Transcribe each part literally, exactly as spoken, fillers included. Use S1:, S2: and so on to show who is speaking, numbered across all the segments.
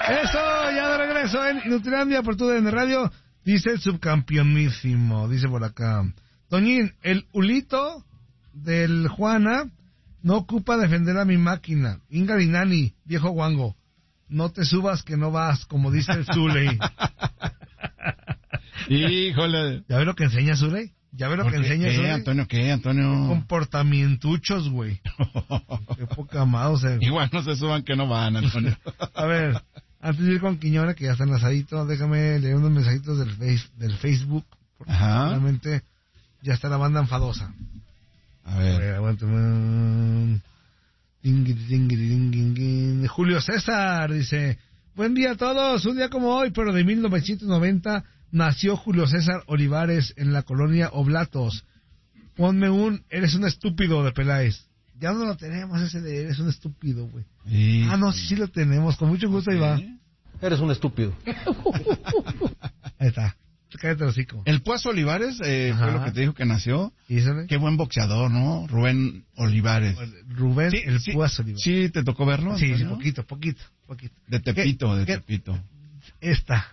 S1: Eso, ya de regreso en Inutilandia por tu D N Radio. Dice el subcampeonísimo, dice por acá. Toñín, el Ulito del Juana no ocupa defender a mi máquina. Ingarinani, viejo guango. No te subas que no vas, como dice el Zuley.
S2: Híjole.
S1: ¿Ya ves lo que enseña Zuley? ¿Ya ves lo que enseña
S2: ¿Qué,
S1: Zuley?
S2: Antonio? ¿Qué, Antonio?
S1: Comportamientuchos, güey. Qué poca más, o sea.
S2: Igual no se suban que no van, Antonio.
S1: A ver, antes de ir con Quiñones, que ya está enlazadito, déjame leer unos mensajitos del, face, del Facebook. Porque
S2: Ajá.
S1: realmente ya está la banda enfadosa.
S2: A ver.
S1: A ver, aguántame. Julio César dice: buen día a todos, un día como hoy, pero de mil novecientos noventa nació Julio César Olivares en la colonia Oblatos. Ponme un eres un estúpido de Peláez. Ya no lo tenemos ese de eres un estúpido, güey.
S2: Sí.
S1: Ah, no, sí, sí lo tenemos, con mucho gusto.
S2: Okay.
S1: Ahí va.
S3: Eres un estúpido.
S1: Ahí está. Cállate el hocico.
S2: El Puas Olivares eh, fue lo que te dijo que nació.
S1: ¿Ísale?
S2: Qué buen boxeador, ¿no? Rubén Olivares.
S1: Rubén
S2: Sí,
S1: el
S2: sí,
S1: Puas Olivares.
S2: ¿Sí te tocó verlo?
S1: Sí, sí,
S2: Antonio?
S1: poquito, poquito, poquito.
S2: De Tepito,
S1: ¿Qué-
S2: de
S1: qué-
S2: Tepito.
S1: Esta.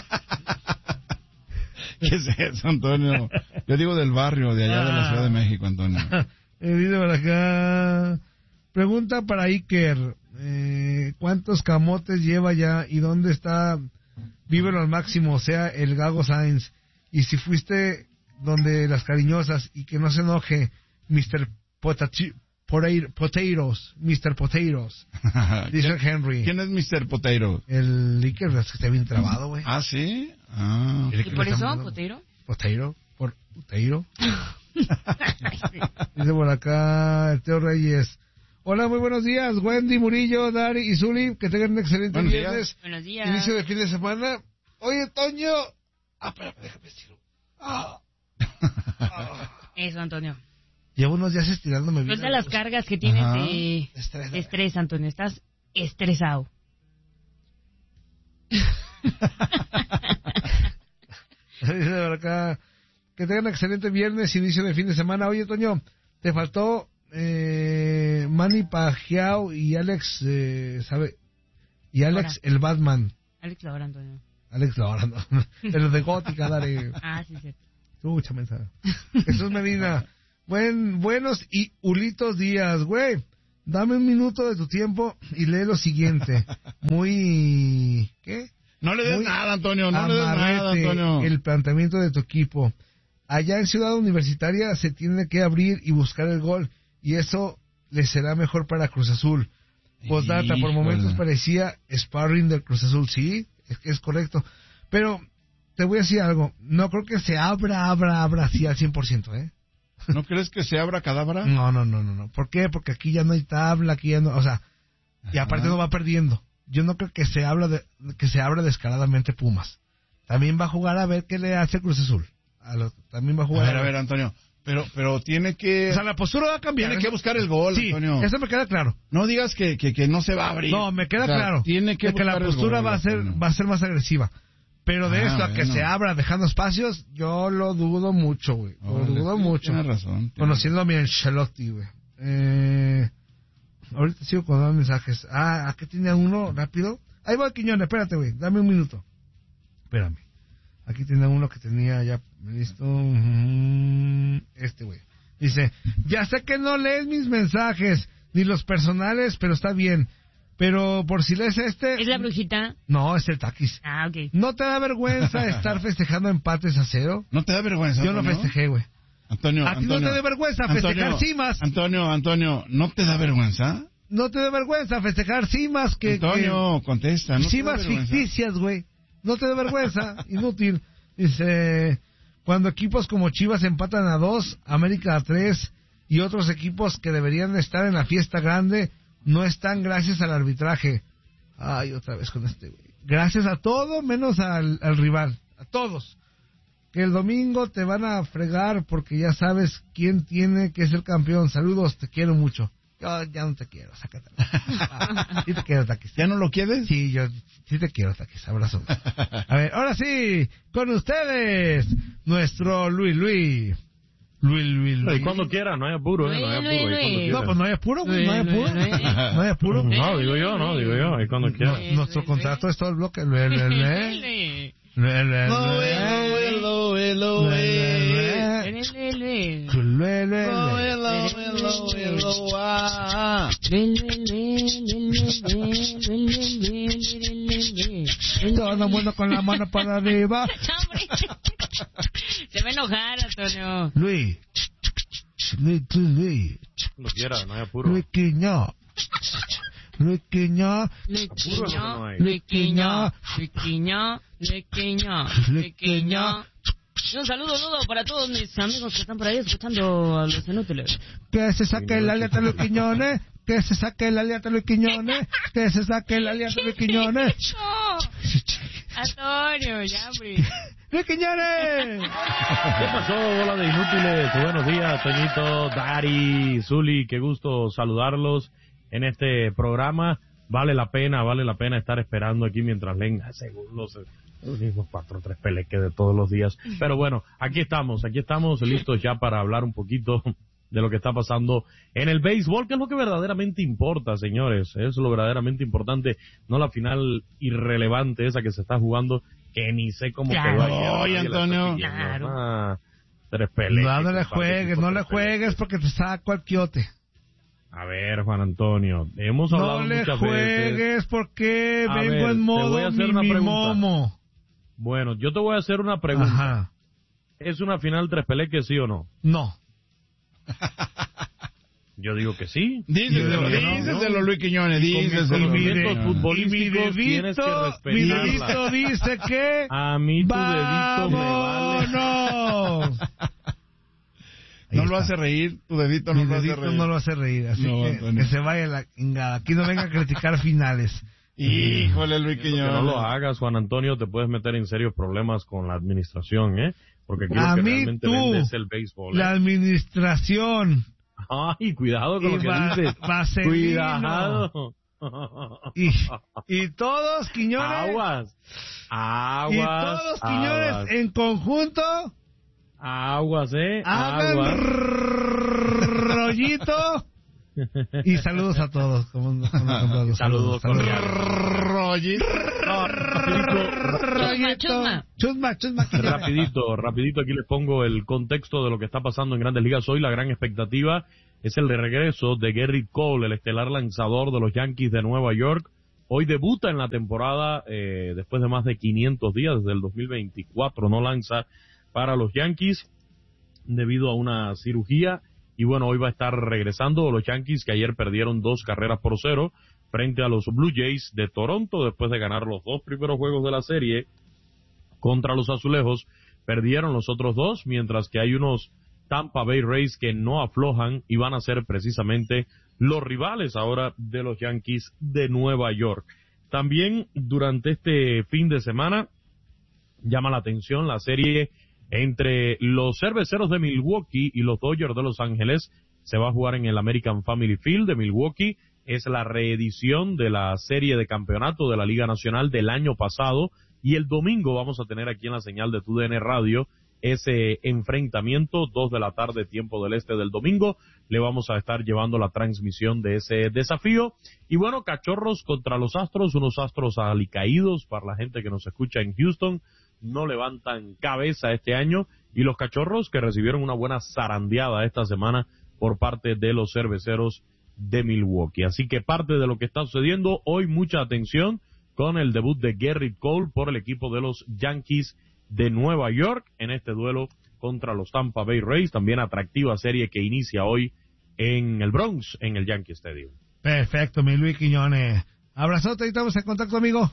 S2: ¿Qué es eso, Antonio? Yo digo del barrio, de allá de la Ciudad de México, Antonio.
S1: Eh, dice por acá. Pregunta para Iker. Eh, ¿Cuántos camotes lleva ya y dónde está? Vívelo al máximo, o sea, el Gago Sainz. Y si fuiste donde las cariñosas y que no se enoje, mister Potati- Potato- Potatoes, mister Potatoes. Dice el Henry.
S2: ¿Quién es mister Potato?
S1: El Iker, es que está bien trabado, güey.
S2: Ah, ¿sí? Ah.
S1: El
S4: ¿Y
S1: Iker
S4: por
S1: le está
S4: eso,
S1: mandando-
S4: Potero?
S1: Potato, por Potato. Dice por acá el Teo Reyes. Hola, muy buenos días, Wendy, Murillo, Dari y Zuli, que tengan un excelente
S2: Buenos
S1: viernes.
S2: días.
S4: Buenos días.
S1: Inicio de fin de semana. Oye, Toño. Ah, espera, déjame decirlo. Ah. Ah.
S4: Eso, Antonio.
S1: Llevo unos días estirándome bien.
S4: Suelta las cargas que tienes
S2: Ajá.
S4: de
S1: Estrés.
S4: de estrés, Antonio. Estás estresado.
S1: Dice por acá, que tengan un excelente viernes, inicio de fin de semana. Oye, Toño, te faltó eh, Manny Pacquiao y Alex, eh, ¿sabe? Y Alex,
S4: Ahora.
S1: el Batman.
S4: Alex Laura, Antonio.
S1: Alex Laura, no. El de Gótica, dale.
S4: Ah, sí, sí.
S1: Mucha mensaje. Jesús Medina. Buen, buenos y ulitos días, güey. Dame un minuto de tu tiempo y lee lo siguiente. Muy... ¿Qué?
S2: No le des
S1: Muy
S2: nada, Antonio, no le des nada,
S1: amarrete
S2: Antonio.
S1: el planteamiento de tu equipo. Allá en Ciudad Universitaria se tiene que abrir y buscar el gol, y eso le será mejor para Cruz Azul. Postdata, por
S2: Híjole.
S1: momentos parecía sparring del Cruz Azul, sí, es que es correcto. Pero te voy a decir algo, no creo que se abra, abra, abra así al cien por ciento, ¿eh?
S2: ¿No crees que se abra cadabra?
S1: No, no, no, no, no. ¿Por qué? Porque aquí ya no hay tabla, aquí ya no, o sea, y aparte
S2: Ajá.
S1: no va perdiendo. Yo no creo que se habla de, que se abra descaradamente Pumas. También va a jugar a ver qué le hace Cruz Azul. A lo- también va a
S2: A
S1: jugar
S2: ver, a ver, Antonio, pero pero tiene que
S1: O sea, la postura va a cambiar.
S2: tiene que
S1: Eso-
S2: buscar el gol,
S1: Sí,
S2: Antonio.
S1: eso me queda claro.
S2: No digas que, que, que no se va a abrir.
S1: No, me queda
S2: O sea,
S1: claro.
S2: Tiene que
S1: de que la
S2: buscar el
S1: postura
S2: gol,
S1: va a ser
S2: Antonio.
S1: va a ser más agresiva. Pero de
S2: Ah,
S1: esto a que
S2: bueno.
S1: se abra dejando espacios, yo lo dudo mucho, güey. Lo
S2: Órale,
S1: dudo
S2: sí,
S1: mucho.
S2: Tienes razón. tienes
S1: Conociendo a mi Ancelotti, güey. Eh, ahorita sigo con dos mensajes. Ah, ¿a qué tenía uno? Rápido. Ahí va, Quiñones, espérate, güey. Dame un minuto. Espérame. Aquí tenía uno que tenía ya listo. Mm, Este, güey. Dice, ya sé que no lees mis mensajes, ni los personales, pero está bien. Pero por si lees este...
S4: ¿Es la brujita?
S1: No, es el taquis.
S4: Ah, ok.
S1: ¿No te da vergüenza estar festejando empates a cero?
S2: ¿No te da vergüenza,
S1: Yo no
S2: Antonio?
S1: festejé, güey.
S2: Antonio,
S1: ¿A ti
S2: Antonio,
S1: no te da vergüenza festejar
S2: Antonio,
S1: cimas?
S2: Antonio, Antonio, ¿no te da vergüenza?
S1: ¿No te da vergüenza festejar cimas que...
S2: Antonio, contesta.
S1: que...
S2: ¿no te da
S1: cimas
S2: vergüenza?
S1: ficticias, güey. No te da vergüenza, inútil. Dice, cuando equipos como Chivas empatan a dos, América a tres, y otros equipos que deberían estar en la fiesta grande, no están gracias al arbitraje. Ay, otra vez con este, güey. Gracias a todo menos al, al rival. A todos. Que el domingo te van a fregar porque ya sabes quién tiene que ser campeón. Saludos, te quiero mucho. Yo ya no te quiero, sácate. Ah, sí te quiero, Taquis.
S2: ¿Ya no lo quieres?
S1: Sí, yo sí te quiero, Taquis. Abrazo. A ver, ahora sí, con ustedes, nuestro Luis Luis. Luis, Luis,
S3: Y
S1: Luis.
S3: cuando quiera, no hay apuro, ¿eh? No hay apuro.
S4: Luis,
S3: ahí cuando
S4: Luis.
S3: quiera.
S1: No, pues no hay apuro, güey, no hay
S4: Luis,
S1: apuro.
S4: Luis, Luis.
S1: No hay apuro.
S3: No, digo yo, no, digo yo, ahí cuando quiera.
S4: Luis.
S1: Nuestro contrato es todo el bloque. Luis, Luis, Luis.
S4: Luis.
S1: Luis, Luis, Luis. Luis, Luis.
S4: Luis.
S1: Luis, Luis, Luis. Todo el mundo con la mano para arriba.
S4: Se va a enojar, Antonio.
S1: Luis. Luis, Luis.
S3: Cuando quiera, no hay apuro.
S1: Luis Quiñó. Luis Quiñó.
S4: Lequiño,
S3: hay.
S4: lequiño, lequiño, lequiño, lequiño. Y un saludo nudo para todos mis amigos que están por ahí escuchando a los inútiles.
S1: Que se saque el aliento Luis Quiñones. Que se saque el aliento Luis Quiñones. Que se saque el aliento Luis Quiñones.
S4: No. Antonio, ya, hombre.
S1: ¡Luis Quiñones!
S3: ¿Qué pasó, bola de inútiles? Buenos días, Toñito, Dari, Zuli, qué gusto saludarlos en este programa. Vale la pena, vale la pena estar esperando aquí mientras leen según los, los mismos cuatro o tres peleques de todos los días. Pero bueno, aquí estamos, aquí estamos listos ya para hablar un poquito de lo que está pasando en el béisbol, que es lo que verdaderamente importa, señores. Es lo verdaderamente importante, no la final irrelevante esa que se está jugando, que ni sé cómo
S4: Claro.
S3: quedó ayer.
S2: Oye,
S3: Nadie la está
S2: Antonio.
S3: siguiendo.
S4: Claro.
S3: Ah, tres peleques.
S1: No, no le
S3: compadre,
S1: juegues,
S3: tipo
S1: no le
S3: tres
S1: juegues
S3: peleques.
S1: porque te saco al quiote.
S3: A ver, Juan Antonio, hemos hablado
S1: No le
S3: muchas veces.
S1: juegues porque
S3: A
S1: vengo
S3: ver,
S1: en
S3: te voy a
S1: modo
S3: hacer una
S1: mi, mi
S3: pregunta.
S1: momo.
S3: Bueno, yo te voy a hacer una pregunta.
S1: Ajá.
S3: ¿Es una final tres peleques, sí o no?
S1: No.
S3: Yo digo que sí.
S2: Díceselo,
S1: Yo digo que no.
S2: díceselo, Luis Quiñones,
S3: Y con mis
S2: díceselo. Luis
S3: conocimientos
S2: Quiñones.
S3: futbolísticos tienes que
S1: mi
S3: respetarla.
S1: dedito dice que...
S3: A mí tu dedito me vale.
S1: ¡Vámonos! Ahí
S2: No lo
S1: está.
S2: hace reír, tu dedito no
S1: Mi
S2: lo hace
S1: dedito
S2: reír.
S1: no lo hace reír, así
S2: No,
S1: que,
S2: Antonio.
S1: que se vaya la chingada. Aquí no venga a criticar finales.
S2: Híjole, Luis
S3: Que
S2: Quiñones.
S3: no lo hagas, Juan Antonio, te puedes meter en serios problemas con la administración, ¿eh? Porque aquí lo
S1: A
S3: que
S1: mí
S3: realmente
S1: tú,
S3: vende es el béisbol.
S1: la
S3: ¿eh?
S1: administración
S3: Ay, cuidado con
S1: y
S3: lo que
S1: va-
S3: dices.
S1: vaselino.
S3: Cuidado.
S1: y, y todos, Quiñones,
S3: Aguas. Aguas.
S1: y todos, Quiñones,
S3: aguas.
S1: en conjunto,
S3: Aguas, eh.
S1: hagan
S3: Aguas.
S1: rollito. Y saludos a todos. Como, como- como-
S3: Saludos
S2: Rollito.
S1: Rollito.
S4: Chusma,
S1: Chusma, chusma, Quiñones.
S3: Rapidito, rapidito, aquí les pongo el contexto de lo que está pasando en Grandes Ligas hoy. La gran expectativa es el de regreso de Gerrit Cole, el estelar lanzador de los Yankees de Nueva York. Hoy debuta en la temporada eh, después de más de quinientos días, desde el dos mil veinticuatro no lanza para los Yankees debido a una cirugía. Y bueno, hoy va a estar regresando los Yankees, que ayer perdieron dos carreras por cero frente a los Blue Jays de Toronto después de ganar los dos primeros juegos de la serie contra los Azulejos. Perdieron los otros dos, mientras que hay unos Tampa Bay Rays que no aflojan y van a ser precisamente los rivales ahora de los Yankees de Nueva York. También durante este fin de semana llama la atención la serie entre los Cerveceros de Milwaukee y los Dodgers de Los Ángeles. Se va a jugar en el American Family Field de Milwaukee. Es la reedición de la serie de campeonato de la Liga Nacional del año pasado. Y el domingo vamos a tener aquí en la señal de T U D N Radio ese enfrentamiento, dos de la tarde, tiempo del este del domingo. Le vamos a estar llevando la transmisión de ese desafío. Y bueno, Cachorros contra los Astros, unos Astros alicaídos para la gente que nos escucha en Houston. No levantan cabeza este año, y los Cachorros que recibieron una buena zarandeada esta semana por parte de los Cerveceros de Milwaukee. Así que parte de lo que está sucediendo hoy, mucha atención con el debut de Gerrit Cole por el equipo de los Yankees de Nueva York en este duelo contra los Tampa Bay Rays. También atractiva serie que inicia hoy en el Bronx, en el Yankee Stadium.
S1: Perfecto, mi Luis Quiñones. Abrazote y estamos en contacto, amigo.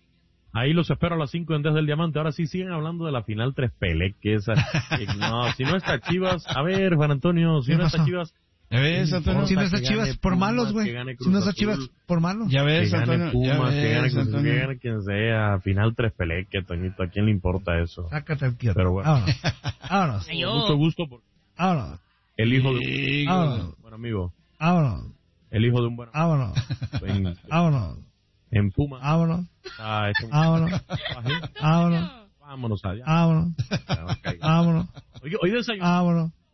S3: Ahí los espero a las cinco en Desde el Diamante. Ahora sí siguen hablando de la final tres peleques. Eh, no, si no está Chivas, a ver, Juan Antonio, si
S1: ¿Qué
S3: no está
S1: pasó?
S3: Chivas,
S2: ¿Ya ves, Antonio?
S1: Si no está
S3: que
S1: Chivas,
S3: gane
S1: por
S3: Pumas,
S1: malos, güey.
S3: que gane
S1: Si
S3: Cruz
S1: no está
S3: Azul.
S1: Chivas, por malos.
S2: Ya
S3: que
S2: ves,
S3: gane
S2: Antonio.
S3: Pumas,
S2: ya
S3: que gane,
S2: ves,
S3: Cruz Azul, que
S2: Antonio.
S3: gane quien sea. Final tres peleques, Toñito, ¿a quién le importa eso?
S1: Sácate el quieto.
S3: Pero bueno.
S1: Vámonos. Vámonos.
S4: Ay,
S3: Con mucho gusto, porque
S1: Vámonos.
S3: el hijo de
S2: Sí,
S1: Vámonos.
S3: un buen amigo,
S1: Vámonos.
S3: el hijo de un buen amigo
S1: Vámonos.
S3: en,
S1: Vámonos.
S3: en Pumas.
S1: Vámonos.
S3: Ah, es un-
S1: Vámonos. Vámonos.
S3: Vámonos allá.
S1: Vámonos.
S3: Ya, no caiga.
S1: Vámonos.
S3: Oye, hoy desayuné
S1: Vámonos.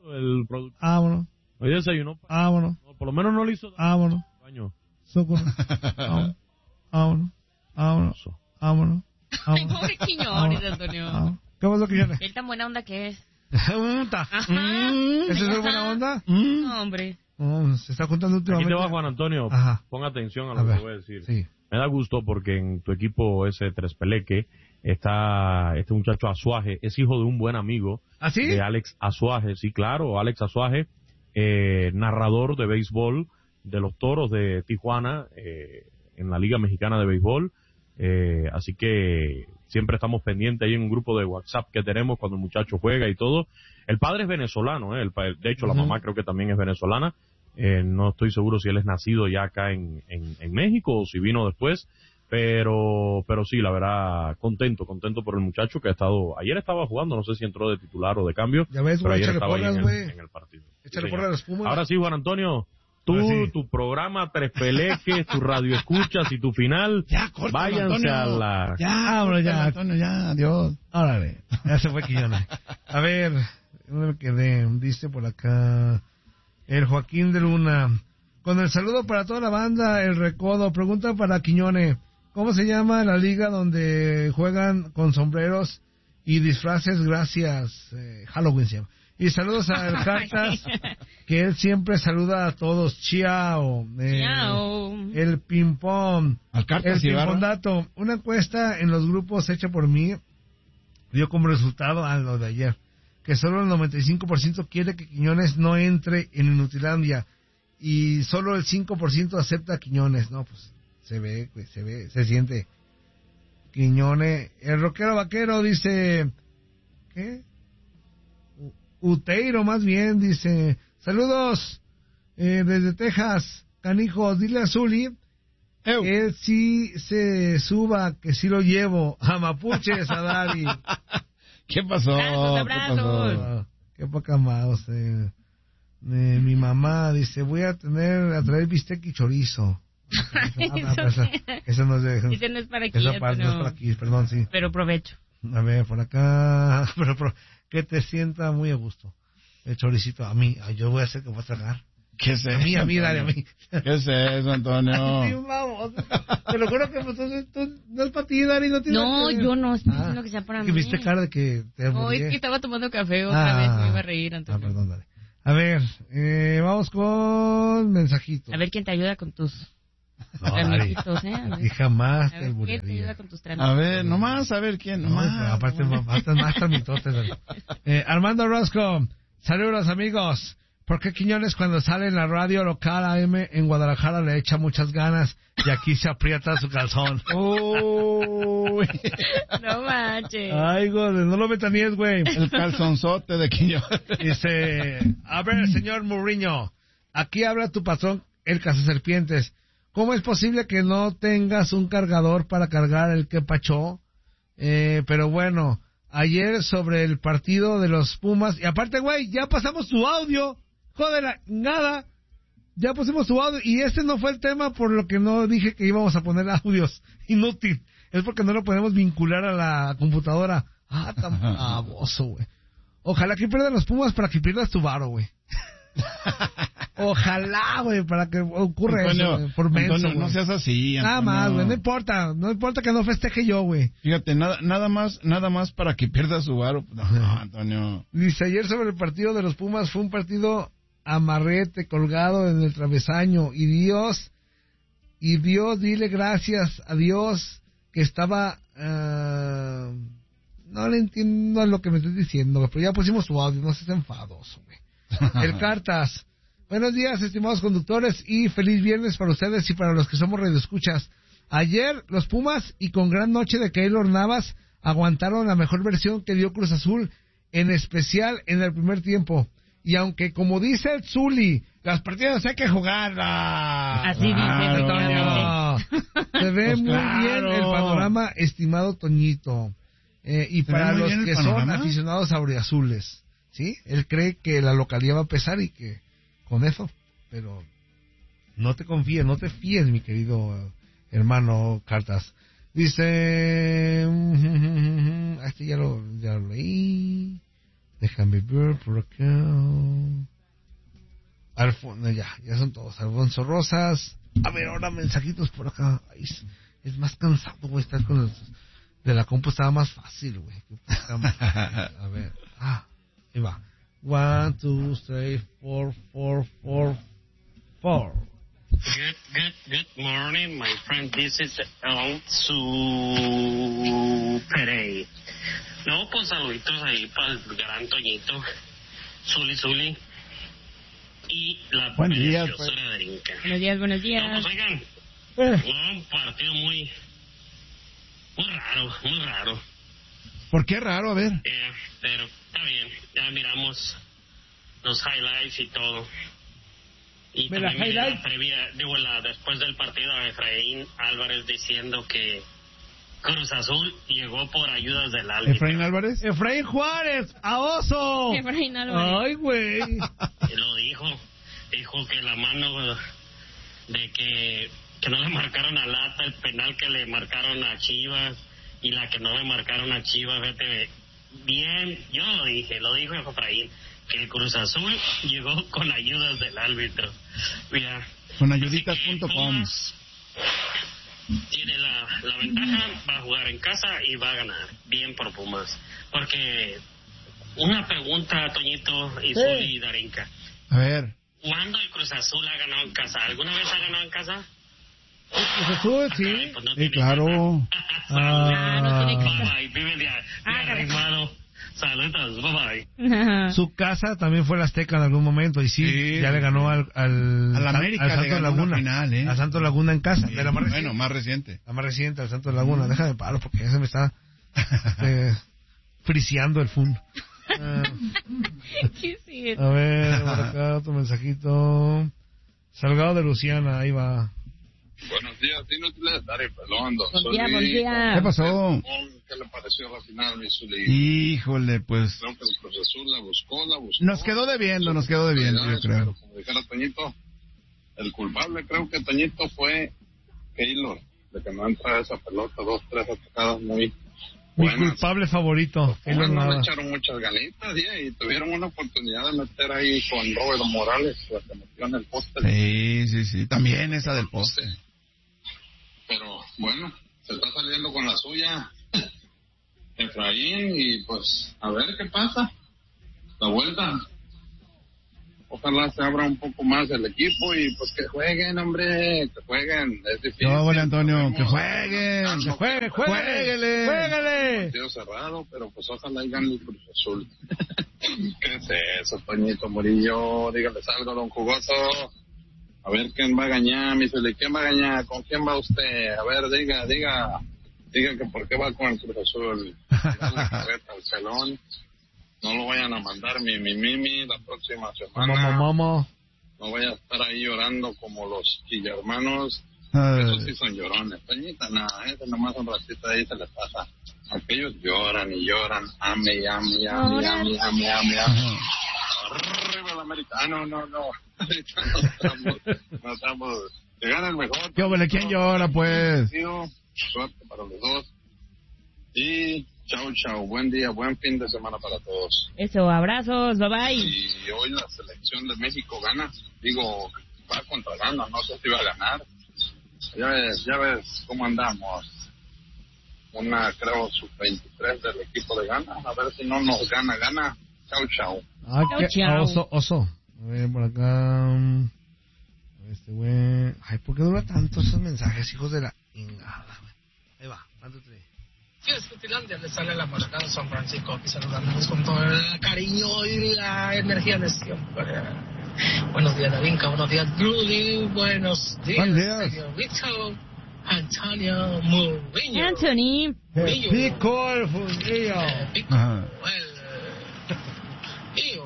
S3: El productor.
S1: Vámonos.
S3: Hoy desayunó.
S1: Vámonos.
S3: No, por lo menos no le hizo
S1: Vámonos.
S3: daño.
S1: Socorro. Vámonos. Vámonos. Vámonos. Vámonos.
S4: Ay, pobre Quiñones, Antonio.
S1: Vámonos. ¿Qué pasó, Quiñones?
S4: Él tan buena onda que es.
S1: ¿Esa es muy buena onda?
S4: No, hombre.
S1: No, se está juntando
S3: Aquí
S1: últimamente.
S3: te va, Juan Antonio.
S1: Ajá.
S3: Pon atención a lo
S1: A
S3: que
S1: ver,
S3: voy a decir.
S1: sí.
S3: Me da gusto porque en tu equipo ese Tres Peleque está este muchacho Azuaje, es hijo de un buen amigo
S1: ¿Ah, sí?
S3: de Alex Azuaje, sí, claro, Alex Azuaje, eh, narrador de béisbol de los Toros de Tijuana eh, en la Liga Mexicana de Béisbol, eh, así que siempre estamos pendientes ahí en un grupo de WhatsApp que tenemos cuando el muchacho juega y todo. El padre es venezolano, eh, el pa- de hecho la
S1: Ujú.
S3: mamá creo que también es venezolana. Eh, no estoy seguro si él es nacido ya acá en, en, en México o si vino después, pero pero sí, la verdad, contento, contento por el muchacho que ha estado, ayer estaba jugando, no sé si entró de titular o de cambio,
S1: Ya ves,
S3: pero
S1: güey,
S3: ayer
S1: échale
S3: estaba ahí
S1: porras,
S3: en el,
S1: güey.
S3: en el partido.
S1: Échale
S3: Sí,
S1: porras a
S3: señor.
S1: las Pumas.
S3: Ahora sí, Juan Antonio, tú,
S1: Ahora sí.
S3: tu programa Tres Peleques, tu radio escuchas y tu final,
S2: Ya, córtalo,
S3: váyanse
S2: Antonio.
S3: a la...
S2: Ya,
S1: Vámonos, ya.
S2: córtalo, Antonio, ya, adiós.
S1: Órale, ya se fue Quiñones. A ver, ¿dónde me quedé? Dice por acá el Joaquín de Luna. Con el saludo para toda la banda, el Recodo. Pregunta para Quiñones, ¿cómo se llama la liga donde juegan con sombreros y disfraces? Gracias. Eh, Halloween se llama. Y saludos a El Cartas, que él siempre saluda a todos. Chiao. Eh,
S4: Chiao.
S1: El Ping-Pong.
S2: Al Cartas
S1: El
S2: y Barba.
S1: Ping-Pong dato. Una encuesta en los grupos hecha por mí dio como resultado a lo de ayer que solo el noventa y cinco por ciento quiere que Quiñones no entre en Inutilandia y solo el cinco por ciento acepta a Quiñones. No, pues se ve, pues, se ve, se siente. Quiñones, el rockero vaquero dice, ¿qué? U- Uteiro más bien dice, saludos eh, desde Texas, canijos, dile a Zuli
S2: Eu.
S1: él sí se suba, que sí lo llevo a Mapuches, a Dari.
S2: ¿Qué pasó?
S4: Abrazos,
S2: ¿Qué
S4: abrazos.
S2: pasó?
S1: Ah, qué poca más. Eh. Eh, mi mamá dice, voy a tener, a traer bistec y chorizo. Ah, no, esa, esa no es de...
S4: Dice, no es para aquí,
S1: esa parte no es
S4: Antonio.
S1: para aquí, perdón, sí.
S4: Pero provecho.
S1: A ver, por acá, pero, pero que te sienta muy a gusto. El choricito, a mí, ay, yo voy a hacer que voy a tragar.
S2: ¿Qué es eso?
S1: A mí, a mí, dale, a
S2: Antonio?
S1: mí.
S2: ¿Qué es eso,
S1: Sí,
S2: Antonio?
S1: vamos. Te lo juro que pues, tú- no es para ti, Dari, no tiene
S4: No,
S1: nada que ver.
S4: yo no estoy
S1: Ah,
S4: diciendo que sea para
S1: que
S4: mí.
S1: viste cara de que te
S4: No,
S1: aburrí.
S4: es que estaba tomando café otra
S1: Ah.
S4: vez, me iba a reír,
S1: Ah,
S4: Antonio.
S1: perdón, dale. A ver, eh, vamos con mensajitos.
S4: A ver quién te ayuda con tus
S1: No, Dari,
S4: tramititos, ¿eh? A ver,
S1: y jamás
S4: a
S1: te
S4: ver quién te ayuda
S1: alburería.
S4: con tus trámites.
S2: A ver, nomás, a ver quién,
S1: No,
S2: nomás.
S1: pero aparte, más, más tramitotes. Dari. Eh, Armando Rosco, saludos amigos. ¿Por qué Quiñones cuando sale en la radio local A M en Guadalajara le echa muchas ganas y aquí se aprieta su calzón?
S2: Uy,
S4: No manches.
S1: Ay, güey, no lo vetaníes, güey.
S2: el calzonzote de Quiñones.
S1: Dice, a ver, señor Mourinho, aquí habla tu patrón, el cazaserpientes. ¿Cómo es posible que no tengas un cargador para cargar el que pachó? Eh, pero bueno, ayer sobre el partido de los Pumas, y aparte, güey, ya pasamos tu audio. Joder, nada. Ya pusimos tu audio, y este no fue el tema por lo que no dije que íbamos a poner audios. Inútil. Es porque no lo podemos vincular a la computadora. Ah, tan baboso, güey. Ojalá que pierdan los Pumas para que pierdas tu varo, güey. Ojalá, güey, para que ocurra
S2: Antonio,
S1: eso, güey, por menso,
S2: Antonio, no
S1: güey.
S2: seas así,
S1: Nada
S2: Antonio.
S1: más, güey, no importa, no importa que no festeje yo, güey.
S2: Fíjate, nada, nada más, nada más para que pierda su varo. No, no, Antonio.
S1: Dice, ayer sobre el partido de los Pumas fue un partido amarrete, colgado en el travesaño, y Dios, y Dios, dile gracias a Dios que estaba, ah, no le entiendo lo que me estás diciendo, güey, pero ya pusimos tu audio, no seas enfadoso, güey. El Cartas, buenos días, estimados conductores, y feliz viernes para ustedes y para los que somos radioescuchas. Ayer, los Pumas, y con gran noche de Keylor Navas, aguantaron la mejor versión que dio Cruz Azul, en especial en el primer tiempo. Y aunque, como dice el Zuli, las partidas hay que jugarlas.
S4: Así dice,
S1: Claro, se ve
S2: Pues
S1: muy
S2: claro.
S1: bien el panorama, estimado Toñito. Eh, y
S2: ¿Se
S1: para
S2: ve muy
S1: los
S2: bien el
S1: que son
S2: panorama?
S1: aficionados auriazules, ¿sí? Él cree que la localidad va a pesar y que con eso, pero no te confíes, no te fíes, mi querido eh, hermano Cartas. Dice, este ya lo, ya lo leí. Déjame ver por acá. Alfonso, ya, ya son todos. Alfonso Rosas. A ver, ahora mensajitos por acá. Ay, es, es más cansado, güey, estar con los... De la compu estaba más fácil, güey. A ver, ah, ahí va. One, two, three, four, four, four, four.
S5: Good, good, good morning, my friend. This is El Super. No, pues saluditos ahí para el gran Toñito, Zuli Zuli y la
S2: Buen día,
S5: preciosura de Inca.
S4: Buenos días, buenos días.
S5: No, pues oigan,
S1: Eh.
S5: un partido muy, muy raro, muy raro.
S2: ¿Por qué raro? A ver.
S5: Eh, pero está bien, ya miramos los highlights y todo. Y
S1: Mira,
S5: también miré la
S1: highlights.
S5: previa, digo, la, después del partido a Efraín Álvarez diciendo que Cruz Azul llegó por ayudas del árbitro.
S2: Efraín Álvarez.
S1: Efraín Juárez, a oso.
S4: Efraín Álvarez.
S1: Ay, güey.
S5: Y lo dijo, dijo que la mano de que, que no le marcaron a Lata, el penal que le marcaron a Chivas y la que no le marcaron a Chivas, vete bien, yo lo dije, lo dijo Efraín, que el Cruz Azul llegó con ayudas del árbitro. Mira,
S2: Con
S5: así
S2: ayuditas
S5: que
S2: punto com.
S5: Pumas tiene la, la ventaja, va a jugar en casa y va a ganar. Bien por Pumas. Porque una pregunta, Toñito y
S1: Sí.
S5: Zuli y Darinka.
S2: A ver.
S5: ¿Cuándo el Cruz Azul ha ganado en casa? ¿Alguna vez ha ganado en casa?
S1: Cruz Azul,
S5: Ah,
S1: sí.
S5: caray, pues no
S2: Sí,
S5: tiene
S2: claro.
S5: casa.
S1: Ah,
S4: no tiene
S5: Bye
S4: casa.
S5: bye, vive de, de
S4: Ah, caray.
S5: arrimado. Saludos, bye bye.
S1: Su casa también fue la Azteca en algún momento y sí,
S2: Sí,
S1: ya le ganó al, al,
S2: Al América
S1: al
S2: le
S1: Santos
S2: ganó una
S1: Laguna,
S2: final, ¿eh?
S1: a Santos Laguna en casa, de la más reciente,
S2: Bueno, más reciente.
S1: la más reciente, al Santos Laguna. Déjame paro porque ya se me está eh, friseando el fun. Ah,
S4: ¿Qué es eso?
S1: a ver, por acá otro mensajito. Salgado de Luciana, ahí va.
S6: Buenos días, inútiles de estar pelón, don
S4: Buen día,
S6: Zuli.
S4: buen día.
S2: ¿Qué pasó?
S6: ¿Qué le pareció la final, mi Zuli?
S2: Híjole, pues.
S6: Creo que el Cruz Azul la buscó, la buscó.
S2: Nos quedó debiendo, nos quedó debiendo, yo creo.
S6: Pero como dijera Toñito, el culpable creo que Toñito fue Keylor, de que no entra esa pelota, dos, tres atacadas muy
S1: Mi
S6: buenas.
S1: culpable favorito.
S6: Bueno,
S1: Keylor
S6: no le
S1: Nava.
S6: echaron muchas ganitas, ¿sí? Y tuvieron una oportunidad de meter ahí con Robert Morales, la que metió en el poste.
S2: Sí, sí, sí. También esa del poste.
S6: Pero bueno, se está saliendo con la suya Efraín y pues a ver qué pasa. La vuelta. Ojalá se abra un poco más el equipo y pues que jueguen, hombre, que jueguen. Es difícil.
S2: No, bueno, Antonio, que
S6: Podemos
S2: jueguen,
S6: aguantarnos,
S2: que jueguen,
S6: que
S2: jueguele.
S1: ¡Juégale!
S6: partido cerrado, pero pues ojalá y gane el Cruz Azul. ¿Qué es eso, Toñito Murillo? Dígales algo, don Jugoso. A ver quién va a ganar, mi Zuli, ¿quién va a ganar? ¿Con quién va usted? A ver, diga, diga, diga que por qué va con el Cruz Azul. Dale carreta al celón. No lo vayan a mandar mi mi mimi la próxima semana.
S1: Mamá, mamá.
S6: No vaya a estar ahí llorando como los quillermanos.
S2: Ay.
S6: Esos sí son llorones. Toñita, nada, ese nomás un ratito ahí se le pasa. Aquellos lloran y lloran. Ame, y ame, y ame, y ame, y ame, y ame, y ame. Arriba el americano, no, no. Ahorita no estamos, no estamos. Que gane el mejor.
S2: ¿Qué óvole? ¿Quién llora, pues?
S6: Suerte para los dos. Y chao, chao. Buen día, buen fin de semana para todos.
S4: Eso, abrazos, bye bye.
S6: Y hoy la selección de México gana. Digo, va contra Ghana, no sé si va a ganar. Ya ves, ya ves cómo andamos. Una, creo, sub veintitrés del equipo de Ghana. A ver si no nos gana, gana. Chao, chao.
S1: Ah,
S4: Chao,
S1: qué-
S4: chao.
S1: ah, oso, oso. A ver, por acá. mm, Este güey. Ay, ¿por qué dura tanto esos mensajes, hijos de la ingada, güey? Ahí va, mándate.
S7: Sí, es Cutilandia, le sale la marca San Francisco, aquí saludándonos con todo el cariño y la energía de siempre. Buenos días, Darinka, buenos días, Rudy, buenos días,
S2: Buenos días.
S7: señorito Antonio Murillo.
S4: Anthony.
S7: Murillo.
S1: Pico el fundillo.
S7: Eh, Pico,
S2: Ajá.
S7: el tío.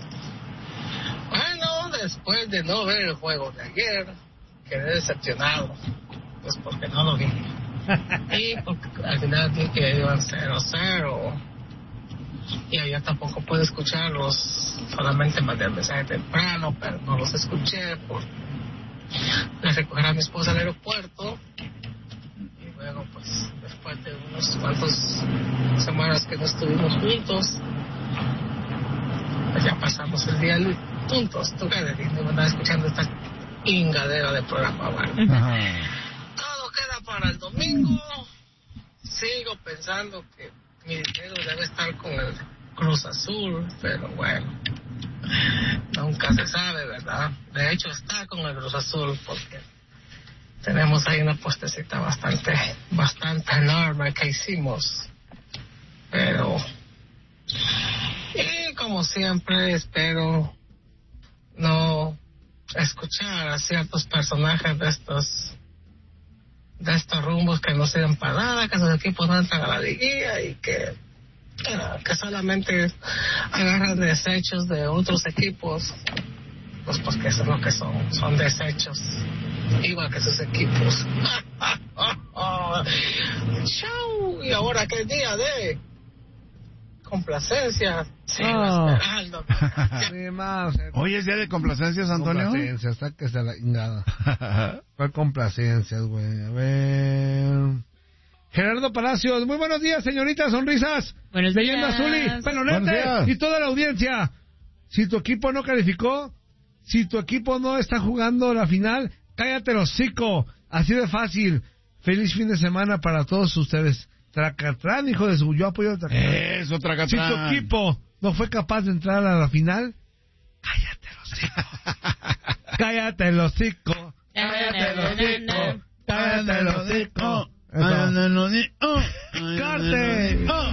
S7: Bueno, después de no ver el juego de ayer, quedé decepcionado, pues porque no lo vi. Y porque al final vi que iban cero cero. Y ayer tampoco pude escucharlos, solamente mandé el mensaje temprano, pero no los escuché por de recoger a mi esposa al aeropuerto. Y luego, pues, después de unos cuantos semanas que no estuvimos juntos, ya pasamos el día juntos. Tú qué decís, me estás escuchando esta ingadera de programa, ¿vale?
S2: Ajá.
S7: Todo queda para el domingo. Sigo pensando que mi dinero debe estar con el Cruz Azul, pero bueno, nunca se sabe, ¿verdad? De hecho está con el Cruz Azul porque tenemos ahí una puestecita bastante, bastante enorme que hicimos, pero y como siempre espero no escuchar a ciertos personajes de estos de estos rumbos que no sirven para nada, que esos equipos no entran a la liguilla y que uh, que solamente agarran desechos de otros equipos, pues porque eso es lo que son, son desechos, igual que sus equipos. Chau, y ahora que es día de complacencia, sí,
S1: Oh.
S7: Esmeralda.
S1: Sí, más, eh,
S2: Hoy es día de complacencias, Antonio.
S1: complacencias, sáquese la ingada. ¿Cuál complacencias, güey? A ver... Gerardo Palacios, muy buenos días, señorita Sonrisas.
S4: Buenos
S1: Leyenda
S4: días.
S1: Azuli,
S2: Buenos
S1: Pelonete
S2: días.
S1: y toda la audiencia. Si tu equipo no calificó, si tu equipo no está jugando la final, cállate el hocico. Así de fácil. Feliz fin de semana para todos ustedes. Tracatrán, hijo de su... Yo apoyo a Tracatrán.
S2: Eso,
S1: Si
S2: Tracatrán.
S1: tu equipo no fue capaz de entrar a la final, cállate el hocico. Cállate el hocico. Cállate el hocico. Cállate el hocico. Eso.
S2: Cállate el hocico.
S1: ¡Carte!